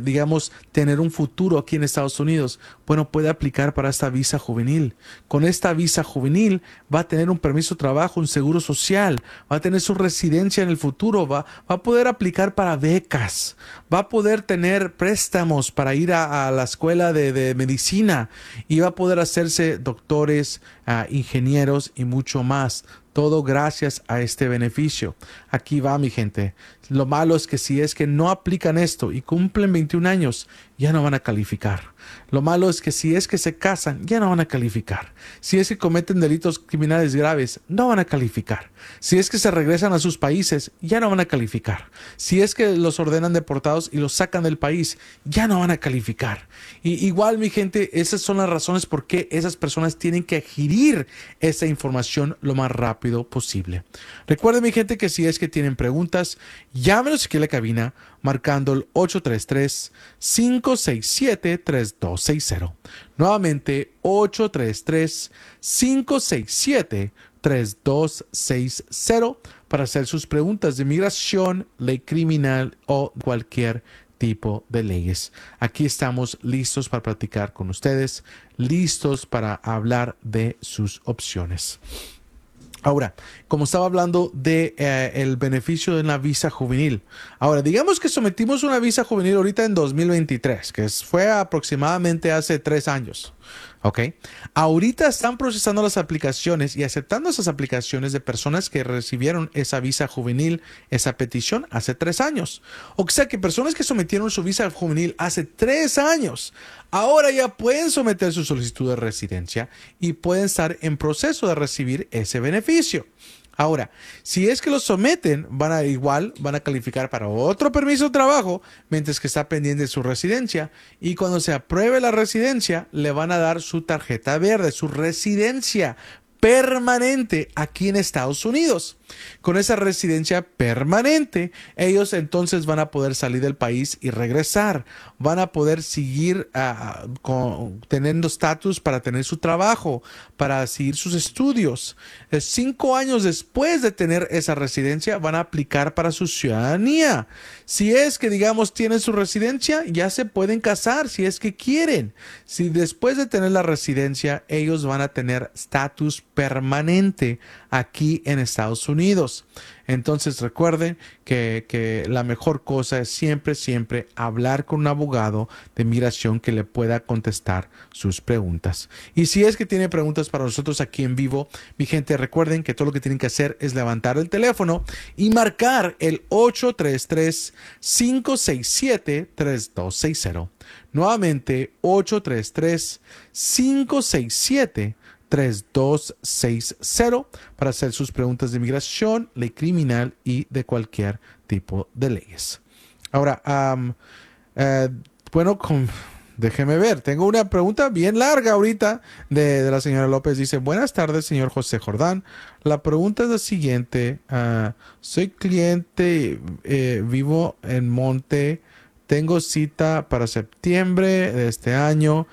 digamos, tener un futuro aquí en Estados Unidos, bueno, puede aplicar para esta visa juvenil. Con esta visa juvenil va a tener un permiso de trabajo, un seguro social, va a tener su residencia en el futuro, va a poder aplicar para becas, va a poder tener préstamos para ir a la escuela de medicina y va a poder hacerse doctores, ingenieros y mucho más. Todo gracias a este beneficio. Aquí va, mi gente. Lo malo es que si es que no aplican esto y cumplen 21 años, ya no van a calificar. Lo malo es que si es que se casan, ya no van a calificar. Si es que cometen delitos criminales graves, no van a calificar. Si es que se regresan a sus países, ya no van a calificar. Si es que los ordenan deportados y los sacan del país, ya no van a calificar. Y igual, mi gente, esas son las razones por qué esas personas tienen que adquirir esa información lo más rápido posible. Recuerden, mi gente, que si es que tienen preguntas, llámenos aquí a la cabina marcando el 833-567-3260. Nuevamente, 833-567-3260 para hacer sus preguntas de migración, ley criminal o cualquier tipo de leyes. Aquí estamos listos para platicar con ustedes, listos para hablar de sus opciones. Ahora, como estaba hablando de el beneficio de una visa juvenil. Ahora, digamos que sometimos una visa juvenil ahorita en 2023, que fue aproximadamente hace 3 años. ¿Ok? Ahorita están procesando las aplicaciones y aceptando esas aplicaciones de personas que recibieron esa visa juvenil, esa petición hace 3 años. O sea que personas que sometieron su visa juvenil hace 3 años, ahora ya pueden someter su solicitud de residencia y pueden estar en proceso de recibir ese beneficio. Ahora, si es que lo someten, van a calificar para otro permiso de trabajo mientras que está pendiente su residencia, y cuando se apruebe la residencia le van a dar su tarjeta verde, su residencia permanente aquí en Estados Unidos. Con esa residencia permanente, ellos entonces van a poder salir del país y regresar. Van a poder seguir teniendo estatus para tener su trabajo, para seguir sus estudios. 5 años después de tener esa residencia, van a aplicar para su ciudadanía. Si es que, digamos, tienen su residencia, ya se pueden casar si es que quieren. Si después de tener la residencia, ellos van a tener estatus permanente aquí en Estados Unidos. Entonces recuerden que la mejor cosa es siempre hablar con un abogado de migración que le pueda contestar sus preguntas. Y si es que tiene preguntas para nosotros aquí en vivo, mi gente, recuerden que todo lo que tienen que hacer es levantar el teléfono y marcar el 833-567-3260. Nuevamente, 833-567-3260 para hacer sus preguntas de migración, ley criminal y de cualquier tipo de leyes. Ahora, bueno, déjeme ver. Tengo una pregunta bien larga ahorita de la señora López. Dice: buenas tardes, señor José Jordán. La pregunta es la siguiente. Soy cliente, vivo en Monte. Tengo cita para septiembre de este año.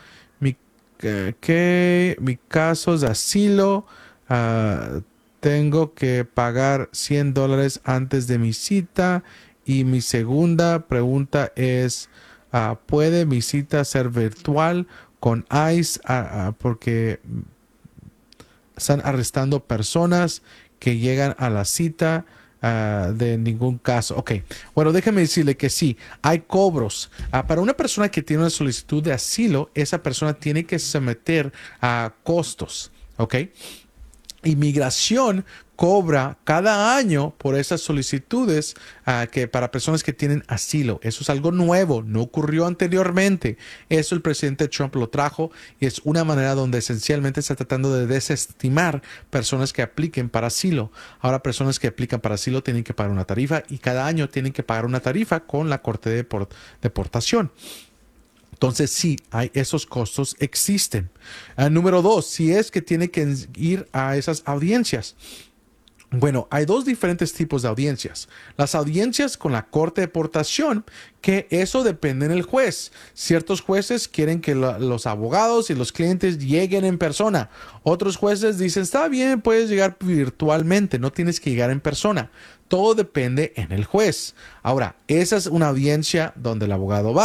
Mi caso es de asilo. Tengo que pagar $100 antes de mi cita. Y mi segunda pregunta es: ¿puede mi cita ser virtual con ICE? Porque están arrestando personas que llegan a la cita de ningún caso. Ok, bueno, déjeme decirle que sí, hay cobros. Para una persona que tiene una solicitud de asilo, esa persona tiene que someter a costos. Ok. Inmigración cobra cada año por esas solicitudes que para personas que tienen asilo. Eso es algo nuevo, no ocurrió anteriormente. Eso el presidente Trump lo trajo y es una manera donde esencialmente está tratando de desestimar personas que apliquen para asilo. Ahora, personas que aplican para asilo tienen que pagar una tarifa y cada año tienen que pagar una tarifa con la Corte de Deportación. Entonces, sí, esos costos existen. Número 2, si es que tiene que ir a esas audiencias. Bueno, hay 2 diferentes tipos de audiencias. Las audiencias con la Corte de Deportación, que eso depende del juez. Ciertos jueces quieren que los abogados y los clientes lleguen en persona. Otros jueces dicen: está bien, puedes llegar virtualmente, no tienes que llegar en persona. Todo depende en el juez. Ahora, esa es una audiencia donde el abogado va.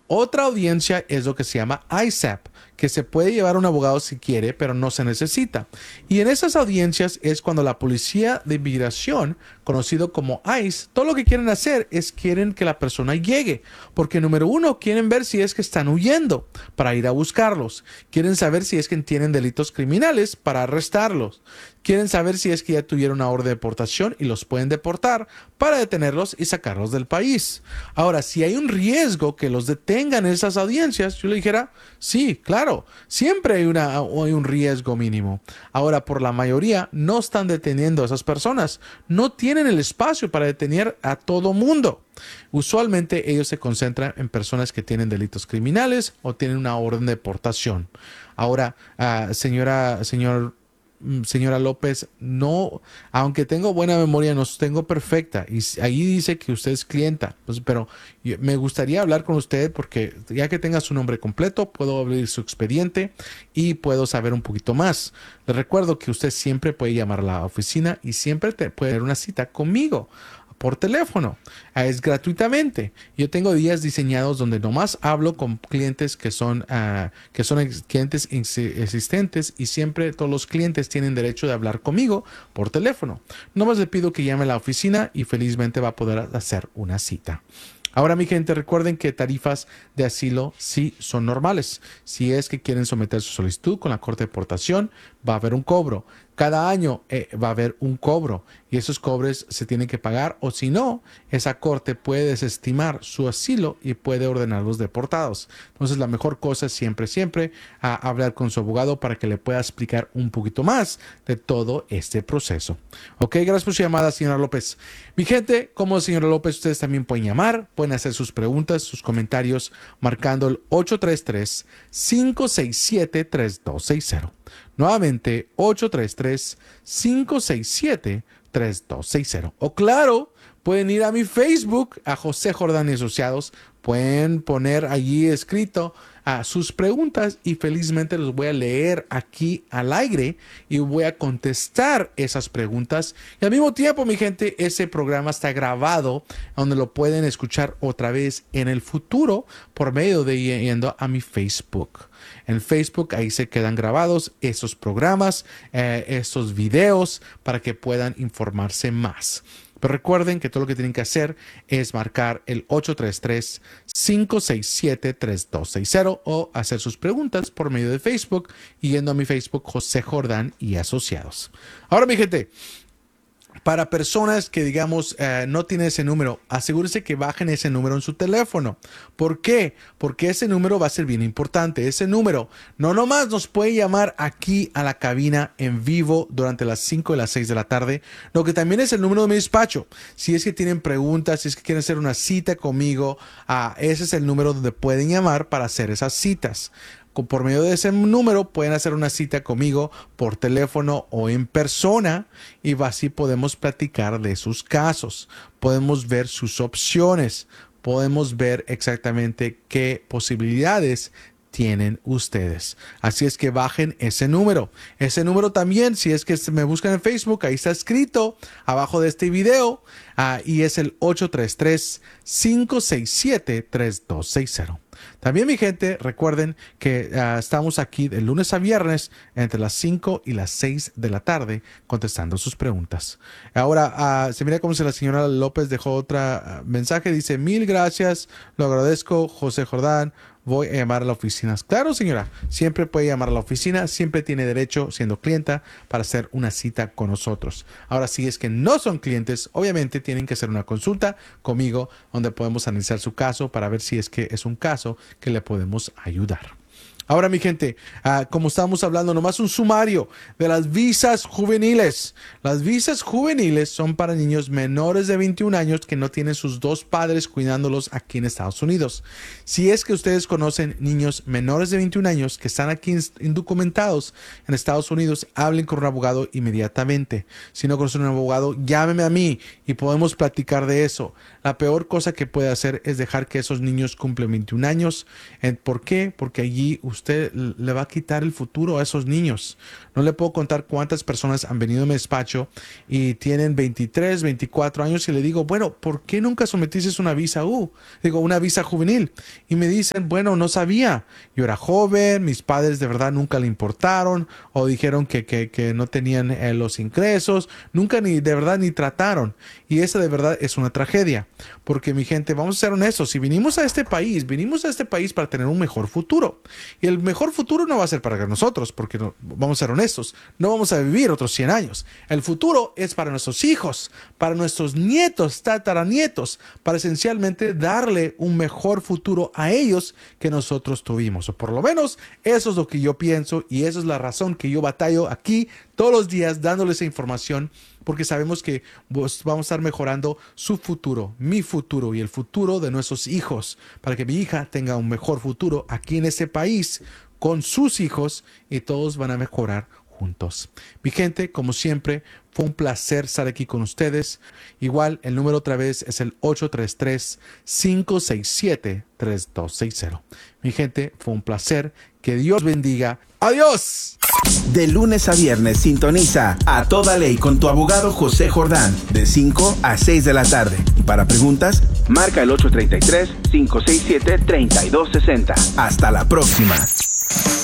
Otra audiencia es lo que se llama ISAP, que se puede llevar un abogado si quiere, pero no se necesita. Y en esas audiencias es cuando la policía de inmigración, conocido como ICE, todo lo que quieren hacer es quieren que la persona llegue, porque número uno, quieren ver si es que están huyendo para ir a buscarlos. Quieren saber si es que tienen delitos criminales para arrestarlos. Quieren saber si es que ya tuvieron una orden de deportación y los pueden deportar para detenerlos y sacarlos del país. Ahora, si hay un riesgo que los detengan en esas audiencias, yo le dijera, sí, claro, siempre hay un riesgo mínimo. Ahora, por la mayoría, no están deteniendo a esas personas. No tienen el espacio para detener a todo mundo. Usualmente ellos se concentran en personas que tienen delitos criminales o tienen una orden de deportación. Ahora, señora López, no, aunque tengo buena memoria, no tengo perfecta. Y ahí dice que usted es clienta. Pues, pero me gustaría hablar con usted porque ya que tenga su nombre completo, puedo abrir su expediente y puedo saber un poquito más. Le recuerdo que usted siempre puede llamar a la oficina y siempre puede tener una cita conmigo por teléfono. Es gratuitamente. Yo tengo días diseñados donde nomás hablo con clientes que son clientes existentes y siempre todos los clientes tienen derecho de hablar conmigo por teléfono. Nomás le pido que llame a la oficina y felizmente va a poder hacer una cita. Ahora, mi gente, recuerden que tarifas de asilo sí son normales. Si es que quieren someter su solicitud con la Corte de Deportación, va a haber un cobro. Cada año va a haber un cobro y esos cobros se tienen que pagar, o si no, esa corte puede desestimar su asilo y puede ordenarlos deportados. Entonces, la mejor cosa es siempre hablar con su abogado para que le pueda explicar un poquito más de todo este proceso. Ok, gracias por su llamada, señora López. Mi gente, como señora López, ustedes también pueden llamar, pueden hacer sus preguntas, sus comentarios, marcando el 833-567-3260. Nuevamente, 833-567-3260. O claro, pueden ir a mi Facebook, a José Jordán y Asociados. Pueden poner allí escrito sus preguntas y felizmente los voy a leer aquí al aire y voy a contestar esas preguntas. Y al mismo tiempo, mi gente, ese programa está grabado donde lo pueden escuchar otra vez en el futuro por medio de yendo a mi Facebook. En Facebook ahí se quedan grabados esos programas, estos videos para que puedan informarse más. Pero recuerden que todo lo que tienen que hacer es marcar el 833-567-3260 o hacer sus preguntas por medio de Facebook yendo a mi Facebook José Jordán y Asociados. Ahora, mi gente, para personas que, digamos, no tienen ese número, asegúrese que bajen ese número en su teléfono. ¿Por qué? Porque ese número va a ser bien importante. Ese número no nomás nos puede llamar aquí a la cabina en vivo durante las 5 y las 6 de la tarde, lo que también es el número de mi despacho. Si es que tienen preguntas, si es que quieren hacer una cita conmigo, ese es el número donde pueden llamar para hacer esas citas. Por medio de ese número pueden hacer una cita conmigo por teléfono o en persona y así podemos platicar de sus casos, podemos ver sus opciones, podemos ver exactamente qué posibilidades tienen ustedes. Así es que bajen ese número. Ese número también, si es que me buscan en Facebook, ahí está escrito abajo de este video y es el 833-567-3260. También, mi gente, recuerden que estamos aquí de lunes a viernes entre las 5 y las 6 de la tarde contestando sus preguntas. Ahora, se mira como si la señora López dejó otro mensaje. Dice, 1000 gracias, lo agradezco, José Jordán. Voy a llamar a la oficina. Claro, señora, siempre puede llamar a la oficina, siempre tiene derecho, siendo clienta, para hacer una cita con nosotros. Ahora, si es que no son clientes, obviamente tienen que hacer una consulta conmigo, donde podemos analizar su caso para ver si es que es un caso que le podemos ayudar. Ahora, mi gente, como estamos hablando, nomás un sumario de las visas juveniles. Las visas juveniles son para niños menores de 21 años que no tienen sus dos padres cuidándolos aquí en Estados Unidos. Si es que ustedes conocen niños menores de 21 años que están aquí indocumentados en Estados Unidos, hablen con un abogado inmediatamente. Si no conocen un abogado, llámeme a mí y podemos platicar de eso. La peor cosa que puede hacer es dejar que esos niños cumplan 21 años. ¿Por qué? Porque allí usted le va a quitar el futuro a esos niños. No le puedo contar cuántas personas han venido a mi despacho y tienen 23, 24 años y le digo, bueno, ¿por qué nunca sometiste una visa U? Digo, una visa juvenil. Y me dicen, bueno, no sabía. Yo era joven, mis padres de verdad nunca le importaron o dijeron que no tenían los ingresos, nunca ni de verdad ni trataron. Y esa de verdad es una tragedia. Porque mi gente, vamos a ser honestos, si vinimos a este país para tener un mejor futuro. Y el mejor futuro no va a ser para nosotros, porque no, vamos a ser honestos, no vamos a vivir otros 100 años. El futuro es para nuestros hijos, para nuestros nietos, tataranietos, para esencialmente darle un mejor futuro a ellos que nosotros tuvimos. O por lo menos eso es lo que yo pienso y esa es la razón que yo batallo aquí todos los días dándoles esa información, porque sabemos que vamos a estar mejorando su futuro, mi futuro y el futuro de nuestros hijos, para que mi hija tenga un mejor futuro aquí en este país con sus hijos y todos van a mejorar juntos. Mi gente, como siempre, fue un placer estar aquí con ustedes. Igual, el número otra vez es el 833-567-3260. Mi gente, fue un placer. Que Dios bendiga. ¡Adiós! De lunes a viernes sintoniza A Toda Ley con tu abogado José Jordán de 5 a 6 de la tarde. Para preguntas, marca el 833-567-3260. Hasta la próxima.